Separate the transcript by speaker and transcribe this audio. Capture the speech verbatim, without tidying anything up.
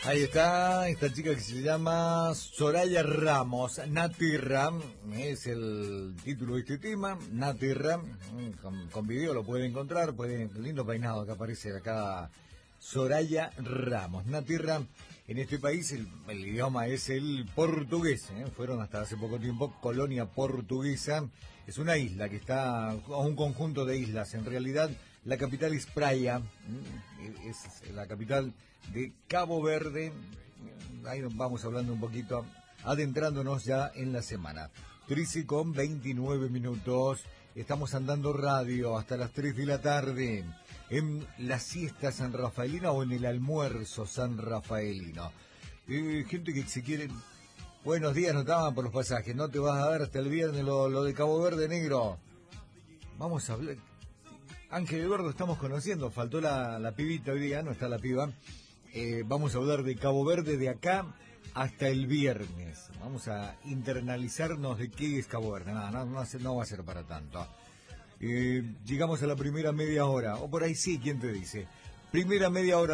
Speaker 1: Ahí está, esta chica que se llama Soraya Ramos, Nati Ram, es el título de este tema, Nati Ram, con, con video lo pueden encontrar, pueden, lindo peinado que aparece acá, Soraya Ramos, Nati Ram. En este país el, el idioma es el portugués, ¿eh? Fueron hasta hace poco tiempo colonia portuguesa, es una isla que está, o un conjunto de islas, en realidad la capital es Praia, ¿eh? Es la capital de Cabo Verde. Ahí nos vamos hablando un poquito, adentrándonos ya en la semana. trece con veintinueve minutos, estamos andando radio hasta las tres de la tarde. En la siesta San Rafaelina o en el almuerzo San Rafaelino. Eh, gente que se quiere... Buenos días, no estaban por los pasajes, no te vas a dar hasta el viernes lo, lo de Cabo Verde, negro. Vamos a hablar... Ángel Eduardo estamos conociendo, faltó la, la pibita hoy día, no está la piba. Eh, vamos a hablar de Cabo Verde de acá hasta el viernes. Vamos a internalizarnos de qué es Cabo Verde. No, no, no, no va a ser para tanto. Eh, llegamos a la primera media hora, o por ahí sí, ¿quién te dice? Primera media hora.